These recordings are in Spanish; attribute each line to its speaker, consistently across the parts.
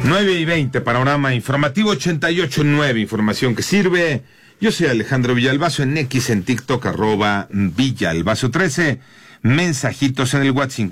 Speaker 1: 9:20, panorama informativo 88.9, información que sirve. Yo soy Alejandro Villalbazo, en X, en TikTok, @Villalbazo13. Mensajitos en el WhatsApp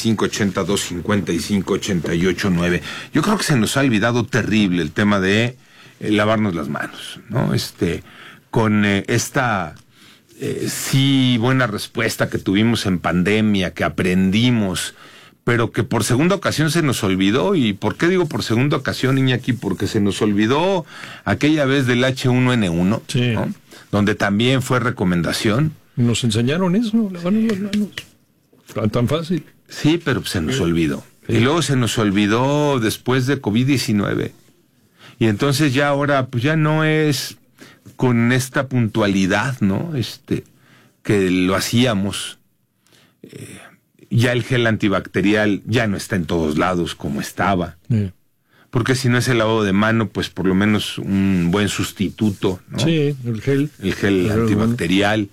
Speaker 1: 5582558889. Yo creo que se nos ha olvidado terrible el tema de lavarnos las manos, ¿no? Con esta sí buena respuesta que tuvimos en pandemia, que aprendimos, pero que por segunda ocasión se nos olvidó. ¿Y por qué digo por segunda ocasión, Iñaki? Porque se nos olvidó aquella vez del H1N1,
Speaker 2: sí,
Speaker 1: ¿no? Donde también fue recomendación.
Speaker 2: Nos enseñaron eso, lavarnos las manos. Tan fácil.
Speaker 1: Sí, pero se nos olvidó. Sí. Y luego se nos olvidó después de COVID-19. Y entonces ya ahora, pues ya no es con esta puntualidad, ¿no? Que lo hacíamos. Ya el gel antibacterial ya no está en todos lados como estaba. Sí. Porque si no es el lavado de mano, pues por lo menos un buen sustituto, ¿no?
Speaker 2: Sí, el gel.
Speaker 1: El gel antibacterial.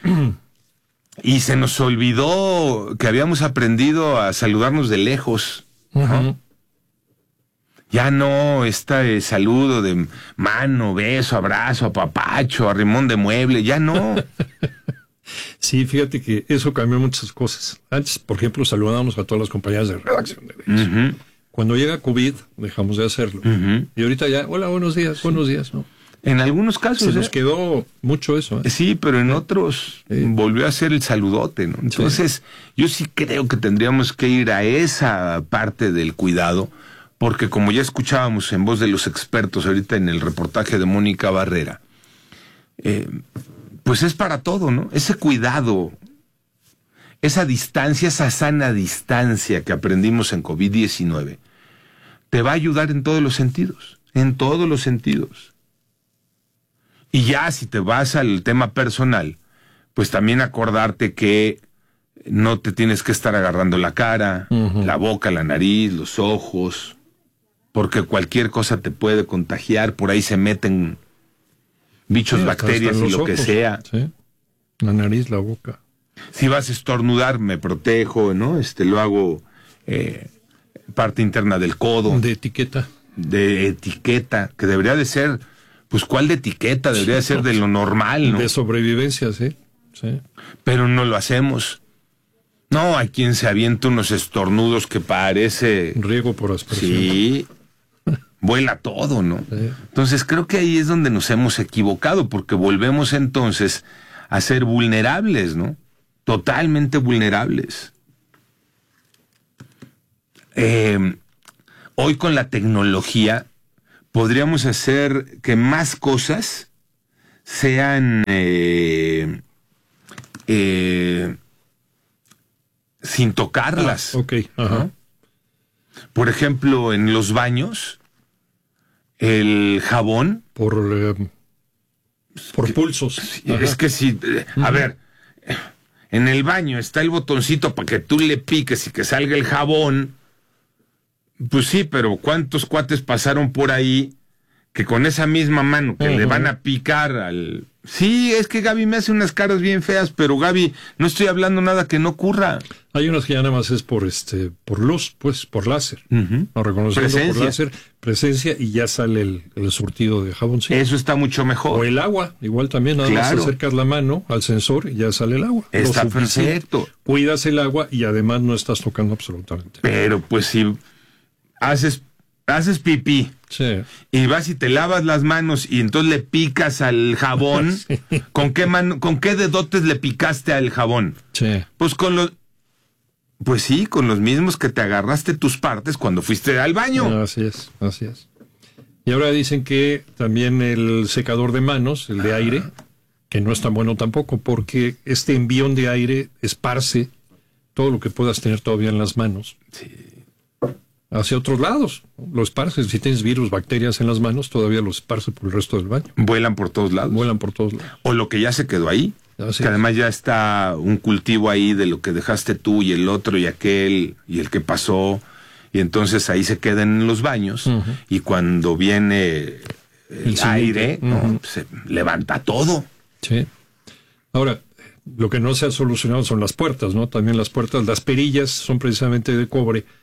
Speaker 1: Y se nos olvidó que habíamos aprendido a saludarnos de lejos, ¿no? Uh-huh. Ya no saludo de mano, beso, abrazo, apapacho, arrimón de mueble, ya no.
Speaker 2: Sí, fíjate que eso cambió muchas cosas. Antes, por ejemplo, saludábamos a todas las compañías de redacción. Uh-huh. Cuando llega COVID, dejamos de hacerlo. Uh-huh. Y ahorita ya, hola, buenos días, sí, buenos días, ¿no?
Speaker 1: En algunos casos
Speaker 2: se nos quedó mucho eso, ¿eh?
Speaker 1: Sí, pero en otros volvió a ser el saludote, ¿no? Entonces, yo sí creo que tendríamos que ir a esa parte del cuidado, porque como ya escuchábamos en voz de los expertos ahorita en el reportaje de Mónica Barrera, pues es para todo, ¿no? Ese cuidado, esa distancia, esa sana distancia que aprendimos en COVID-19, te va a ayudar en todos los sentidos, en todos los sentidos. Y ya si te vas al tema personal, pues también acordarte que no te tienes que estar agarrando la cara, uh-huh, la boca, la nariz, los ojos, porque cualquier cosa te puede contagiar, por ahí se meten bichos, sí, bacterias y lo ojos, que sea.
Speaker 2: Sí. La nariz, la boca.
Speaker 1: Si vas a estornudar, me protejo, ¿no? Lo hago parte interna del codo.
Speaker 2: De etiqueta.
Speaker 1: De etiqueta, que debería de ser, pues, ¿cuál de etiqueta? Debería de ser de lo normal, ¿no?
Speaker 2: De sobrevivencia, sí. Sí.
Speaker 1: Pero no lo hacemos. No, hay quien se avienta unos estornudos que parece...
Speaker 2: riego por aspersión.
Speaker 1: Sí. Vuela todo, ¿no? Sí. Entonces creo que ahí es donde nos hemos equivocado, porque volvemos entonces a ser vulnerables, ¿no? Totalmente vulnerables. Hoy con la tecnología podríamos hacer que más cosas sean sin tocarlas.
Speaker 2: Ok, ajá.
Speaker 1: ¿No? Por ejemplo, en los baños, el jabón...
Speaker 2: Por pulsos.
Speaker 1: Es que si... a ver, en el baño está el botoncito para que tú le piques y que salga el jabón. Pues sí, pero ¿cuántos cuates pasaron por ahí que con esa misma mano que le van a picar al... Sí, es que Gaby me hace unas caras bien feas, pero Gaby, no estoy hablando nada que no ocurra.
Speaker 2: Hay unas que ya nada más es por luz, pues, por láser. Uh-huh. No, reconociendo por láser, presencia, y ya sale el surtido de jabón. Sí.
Speaker 1: Eso está mucho mejor.
Speaker 2: O el agua, igual también, nada más acercas la mano al sensor y ya sale el agua.
Speaker 1: Está perfecto.
Speaker 2: Cuidas el agua y además no estás tocando absolutamente.
Speaker 1: Pero pues si haces pipí, sí, y vas y te lavas las manos y entonces le picas al jabón, sí. ¿Con qué dedotes le picaste al jabón?
Speaker 2: Sí.
Speaker 1: Pues con los mismos que te agarraste tus partes cuando fuiste al baño.
Speaker 2: Así es. Y ahora dicen que también el secador de manos, el de aire, que no es tan bueno tampoco, porque este envión de aire esparce todo lo que puedas tener todavía en las manos.
Speaker 1: Sí.
Speaker 2: Hacia otros lados, lo esparces. Si tienes virus, bacterias en las manos, todavía los esparce por el resto del baño.
Speaker 1: Vuelan por todos lados. O lo que ya se quedó ahí. Así que además ya está un cultivo ahí de lo que dejaste tú y el otro y aquel y el que pasó. Y entonces ahí se quedan en los baños. Uh-huh. Y cuando viene el aire, ¿no? Se levanta todo.
Speaker 2: Sí. Ahora, lo que no se ha solucionado son las puertas, ¿no? También las puertas, las perillas son precisamente de cobre,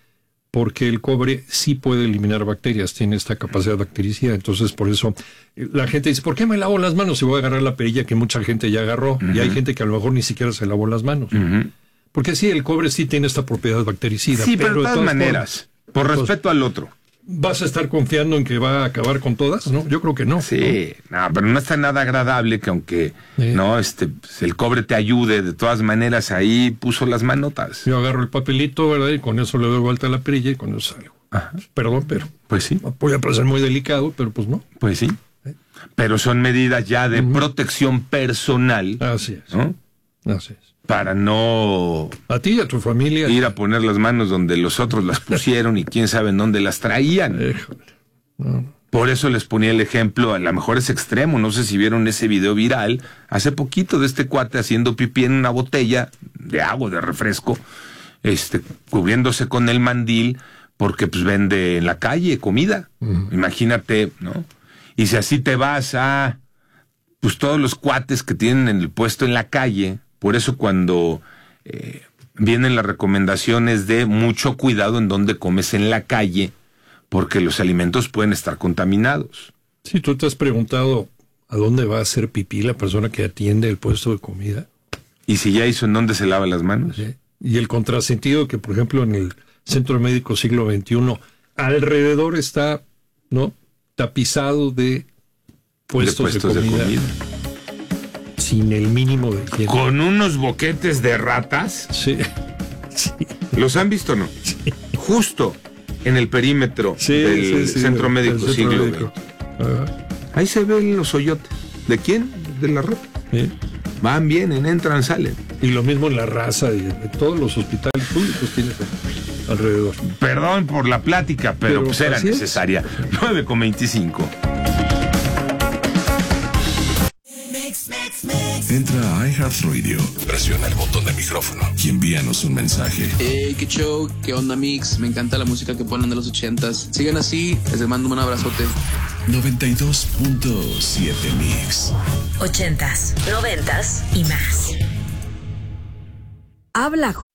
Speaker 2: porque el cobre sí puede eliminar bacterias, tiene esta capacidad bactericida. Entonces, por eso la gente dice, ¿por qué me lavo las manos si voy a agarrar la perilla que mucha gente ya agarró? Y hay gente que a lo mejor ni siquiera se lavó las manos. Porque sí, el cobre sí tiene esta propiedad bactericida.
Speaker 1: Sí, pero de todas maneras, por respeto al otro.
Speaker 2: ¿Vas a estar confiando en que va a acabar con todas? No, yo creo que no.
Speaker 1: Sí, no, pero no está nada agradable que aunque no el cobre te ayude, de todas maneras ahí puso las manotas.
Speaker 2: Yo agarro el papelito, ¿verdad? Y con eso le doy vuelta a la perilla y con eso salgo.
Speaker 1: Ajá.
Speaker 2: Perdón, pero
Speaker 1: pues sí.
Speaker 2: Puede parecer muy delicado, pero pues no.
Speaker 1: Pues sí. Pero son medidas ya de protección personal.
Speaker 2: Así es.
Speaker 1: ¿No?
Speaker 2: Así es.
Speaker 1: Para no...
Speaker 2: A ti y a tu familia.
Speaker 1: Ir a poner las manos donde los otros las pusieron y quién sabe en dónde las traían.
Speaker 2: No.
Speaker 1: Por eso les ponía el ejemplo, a lo mejor es extremo, no sé si vieron ese video viral, hace poquito de este cuate haciendo pipí en una botella de agua, de refresco, cubriéndose con el mandil, porque pues vende en la calle comida. Imagínate, ¿no? Y si así te vas a, pues todos los cuates que tienen el puesto en la calle. Por eso cuando vienen las recomendaciones de mucho cuidado en donde comes en la calle, porque los alimentos pueden estar contaminados.
Speaker 2: Sí, tú te has preguntado a dónde va a hacer pipí la persona que atiende el puesto de comida.
Speaker 1: ¿Y si ya hizo, en dónde se lava las manos?
Speaker 2: Sí. Y el contrasentido que, por ejemplo, en el Centro Médico Siglo XXI, alrededor está, ¿no?, tapizado de puestos de comida. Sin el mínimo de higiene.
Speaker 1: Con unos boquetes de ratas.
Speaker 2: Sí.
Speaker 1: ¿Los han visto o no? Sí. Justo en el perímetro del Centro Médico Siglo XX. Ahí se ven los hoyotes. ¿De quién? De la rata.
Speaker 2: Sí.
Speaker 1: Van, vienen, entran, salen.
Speaker 2: Y lo mismo en La Raza y de todos los hospitales públicos tienes alrededor.
Speaker 1: Perdón por la plática, pero pues era necesaria. 9:25.
Speaker 3: Entra a iHeartRadio, presiona el botón de micrófono y envíanos un mensaje.
Speaker 4: Qué show, qué onda, Mix. Me encanta la música que ponen de los 80s. Sigan así, les mando un abrazote.
Speaker 3: 92.7 Mix.
Speaker 5: 80s, 90s y más. Habla